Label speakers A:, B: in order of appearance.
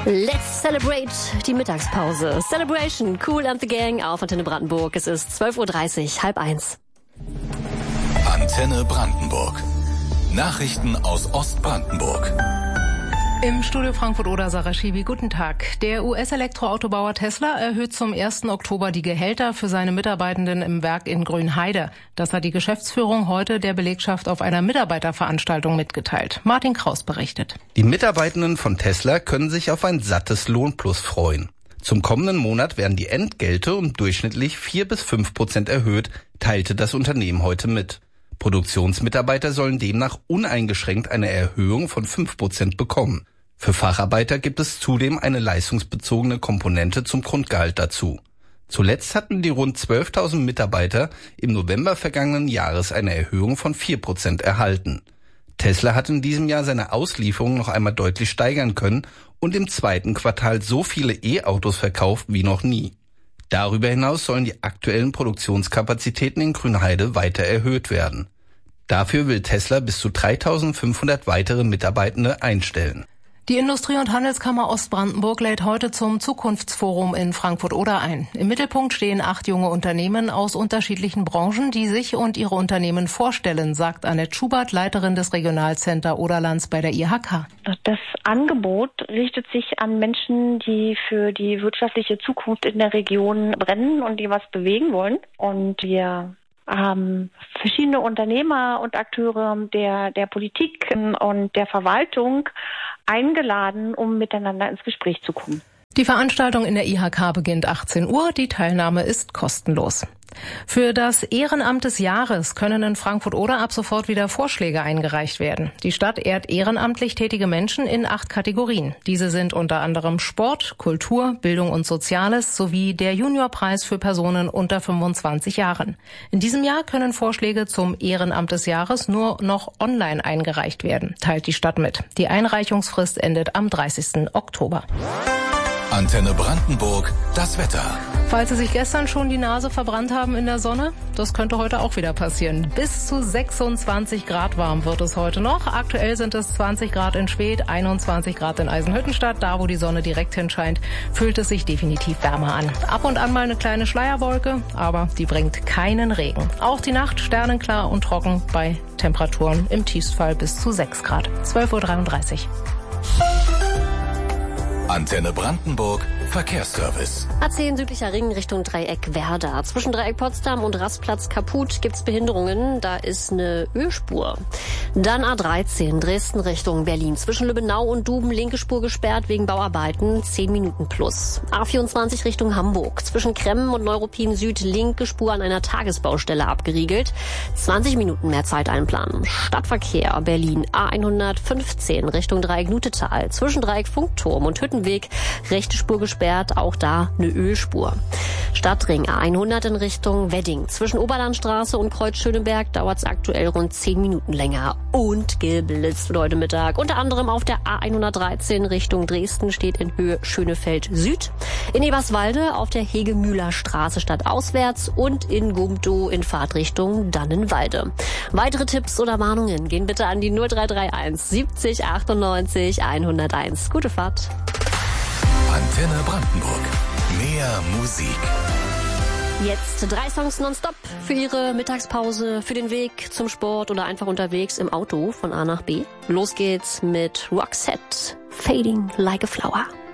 A: Let's celebrate die Mittagspause. Celebration, Kool and the Gang auf Antenne Brandenburg. Es ist 12:30 Uhr, 12:30.
B: Antenne Brandenburg. Nachrichten aus Ostbrandenburg.
C: Im Studio Frankfurt-Oder, Sarah Schiwi, guten Tag. Der US-Elektroautobauer Tesla erhöht zum 1. Oktober die Gehälter für seine Mitarbeitenden im Werk in Grünheide. Das hat die Geschäftsführung heute der Belegschaft auf einer Mitarbeiterveranstaltung mitgeteilt. Martin Kraus berichtet.
D: Die Mitarbeitenden von Tesla können sich auf ein sattes Lohnplus freuen. Zum kommenden Monat werden die Entgelte um durchschnittlich 4-5% erhöht, teilte das Unternehmen heute mit. Produktionsmitarbeiter sollen demnach uneingeschränkt eine Erhöhung von 5% bekommen. Für Facharbeiter gibt es zudem eine leistungsbezogene Komponente zum Grundgehalt dazu. Zuletzt hatten die rund 12.000 Mitarbeiter im November vergangenen Jahres eine Erhöhung von 4% erhalten. Tesla hat in diesem Jahr seine Auslieferung noch einmal deutlich steigern können und im zweiten Quartal so viele E-Autos verkauft wie noch nie. Darüber hinaus sollen die aktuellen Produktionskapazitäten in Grünheide weiter erhöht werden. Dafür will Tesla bis zu 3.500 weitere Mitarbeitende einstellen.
C: Die Industrie- und Handelskammer Ostbrandenburg lädt heute zum Zukunftsforum in Frankfurt-Oder ein. Im Mittelpunkt stehen 8 junge Unternehmen aus unterschiedlichen Branchen, die sich und ihre Unternehmen vorstellen, sagt Annette Schubert, Leiterin des Regionalcenter Oderlands bei der IHK.
E: Das Angebot richtet sich an Menschen, die für die wirtschaftliche Zukunft in der Region brennen und die was bewegen wollen. Und wir haben verschiedene Unternehmer und Akteure der Politik und der Verwaltung eingeladen, um miteinander ins Gespräch zu kommen.
C: Die Veranstaltung in der IHK beginnt 18 Uhr. Die Teilnahme ist kostenlos. Für das Ehrenamt des Jahres können in Frankfurt-Oder ab sofort wieder Vorschläge eingereicht werden. Die Stadt ehrt ehrenamtlich tätige Menschen in 8 Kategorien. Diese sind unter anderem Sport, Kultur, Bildung und Soziales sowie der Juniorpreis für Personen unter 25 Jahren. In diesem Jahr können Vorschläge zum Ehrenamt des Jahres nur noch online eingereicht werden, teilt die Stadt mit. Die Einreichungsfrist endet am 30. Oktober.
B: Antenne Brandenburg, das Wetter.
C: Falls Sie sich gestern schon die Nase verbrannt haben in der Sonne, das könnte heute auch wieder passieren. Bis zu 26 Grad warm wird es heute noch. Aktuell sind es 20 Grad in Schwedt, 21 Grad in Eisenhüttenstadt. Da, wo die Sonne direkt hinscheint, fühlt es sich definitiv wärmer an. Ab und an mal eine kleine Schleierwolke, aber die bringt keinen Regen. Auch die Nacht sternenklar und trocken bei Temperaturen im Tiefstfall bis zu 6 Grad. 12:33 Uhr.
B: Antenne Brandenburg, Verkehrsservice.
A: A10 südlicher Ring Richtung Dreieck Werder. Zwischen Dreieck Potsdam und Rastplatz Kaput gibt's Behinderungen. Da ist eine Ölspur. Dann A13 Dresden Richtung Berlin. Zwischen Lübbenau und Duben linke Spur gesperrt wegen Bauarbeiten. 10 Minuten plus. A24 Richtung Hamburg. Zwischen Kremmen und Neuruppin Süd linke Spur an einer Tagesbaustelle abgeriegelt. 20 Minuten mehr Zeit einplanen. Stadtverkehr Berlin. A115 Richtung Dreieck Lutetal. Zwischen Dreieck Funkturm und Hüttenweg rechte Spur gesperrt, auch da eine Ölspur. Stadtring A100 in Richtung Wedding. Zwischen Oberlandstraße und Kreuz Schöneberg dauert es aktuell rund 10 Minuten länger. Und geblitzt wird heute Mittag. Unter anderem auf der A113 Richtung Dresden steht in Höhe Schönefeld Süd. In Eberswalde auf der Hegemühler Straße stadtauswärts und in Gumtow in Fahrtrichtung Dannenwalde. Weitere Tipps oder Warnungen gehen bitte an die 0331 70 98 101. Gute Fahrt.
B: Antenne Brandenburg. Mehr Musik.
A: Jetzt 3 Songs nonstop für Ihre Mittagspause, für den Weg zum Sport oder einfach unterwegs im Auto von A nach B. Los geht's mit Roxette, Fading Like a Flower.